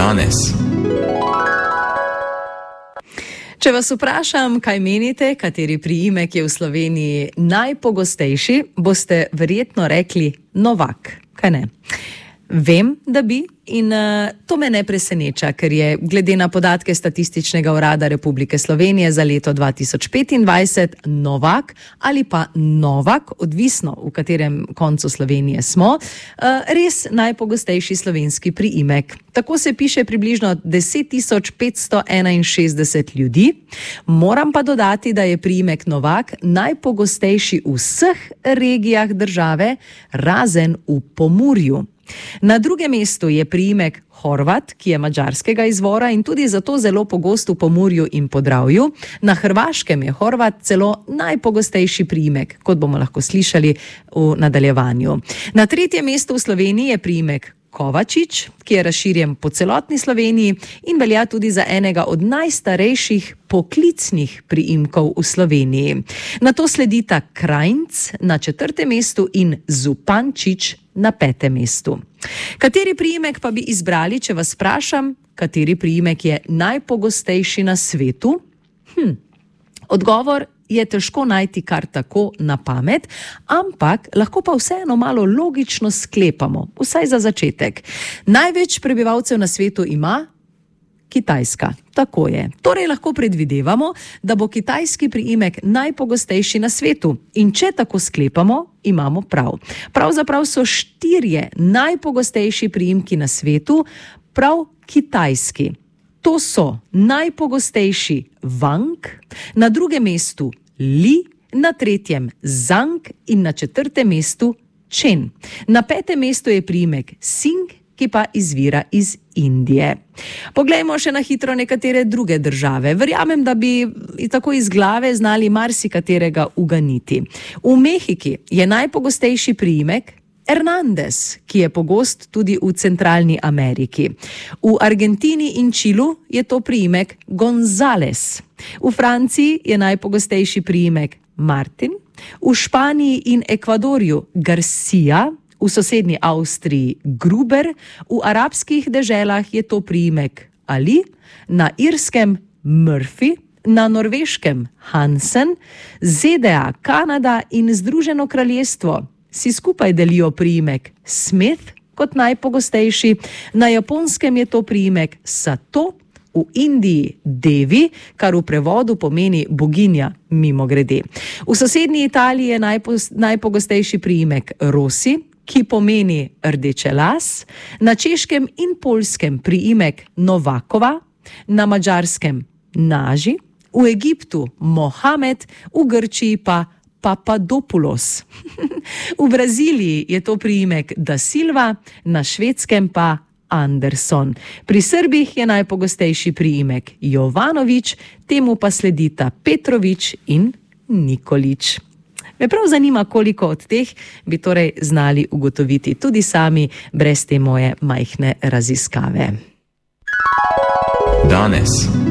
Danes. Če vas vprašam, kaj menite, kateri priimek je v Sloveniji najpogostejši, boste verjetno rekli Novak, kaj ne? Vem, da bi, in to me ne preseneča, ker je glede na podatke Statističnega urada Republike Slovenije za leto 2025 Novak ali pa Novak, odvisno v katerem koncu Slovenije smo, res najpogostejši slovenski priimek. Tako se piše približno 10.561 ljudi. Moram pa dodati, da je priimek Novak najpogostejši v vseh regijah države, razen v Pomurju. Na drugem mestu je priimek Horvat, ki je madžarskega izvora in tudi zato zelo pogost v Pomurju in Podravju. Na Hrvaškem je Horvat celo najpogostejši priimek, kot bomo lahko slišali v nadaljevanju. Na tretjem mestu v Sloveniji je priimek Kovačič, ki je razširjen po celotni Sloveniji in velja tudi za enega od najstarejših poklicnih priimkov v Sloveniji. Nato sledita Krajnc na 4. mestu in Zupančič na 5. mestu. Kateri priimek pa bi izbrali, če vas vprašam, kateri priimek je najpogostejši na svetu? Odgovor je težko najti kar tako na pamet, ampak lahko pa vseeno malo logično sklepamo, vsaj za začetek. Največ prebivalcev na svetu ima Kitajska. Tako je. Torej lahko predvidevamo, da bo kitajski priimek najpogostejši na svetu. In če tako sklepamo, imamo prav. Pravzaprav so 4 najpogostejši priimki na svetu prav kitajski. To so najpogostejši Wang, na drugem mestu Li, na 3. Zhang in na 4. mestu Chen. Na 5. mestu je priimek Singh, ki pa izvira iz Indije. Poglejmo še na hitro nekatere druge države. Verjamem, da bi tako iz glave znali marsikaterega uganiti. V Mehiki je najpogostejši priimek Hernandez, ki je pogost tudi v Centralni Ameriki. V Argentini in Čilu je to priimek González. V Franciji je najpogostejši priimek Martin, v Španiji in Ekvadorju Garcia, v sosednji Avstriji Gruber, v arabskih deželah je to priimek Ali, na Irskem Murphy, na Norveškem Hansen, ZDA, Kanada in Združeno kraljestvo si skupaj delijo priimek Smith kot najpogostejši, na Japonskem je to priimek Sato, v Indiji Devi, kar v prevodu pomeni boginja, mimogrede. V sosednji Italiji je najpogostejši priimek Rossi, ki pomeni rdeče las, na Češkem in Poljskem priimek Novakova, na Madžarskem Naži, v Egiptu Mohamed, v Grčiji pa Papadopoulos. V Braziliji je to priimek Da Silva, na Švedskem pa Anderson. Pri Srbih je najpogostejši priimek Jovanović, temu pa sledita Petrović in Nikolić. Me prav zanima, koliko od teh bi torej znali ugotoviti tudi sami brez te moje majhne raziskave. Danes.